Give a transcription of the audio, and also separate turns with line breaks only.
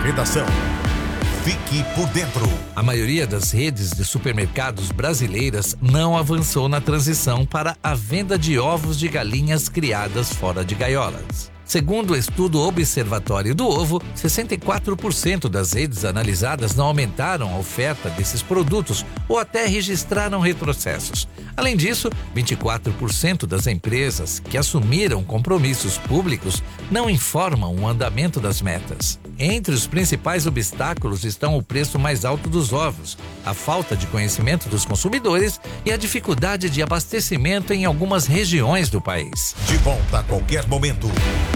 redação. Fique por dentro.
A maioria das redes de supermercados brasileiras não avançou na transição para a venda de ovos de galinhas criadas fora de gaiolas. Segundo o estudo Observatório do Ovo, 64% das redes analisadas não aumentaram a oferta desses produtos ou até registraram retrocessos. Além disso, 24% das empresas que assumiram compromissos públicos não informam o andamento das metas. Entre os principais obstáculos estão o preço mais alto dos ovos, a falta de conhecimento dos consumidores e a dificuldade de abastecimento em algumas regiões do país.
De volta a qualquer momento.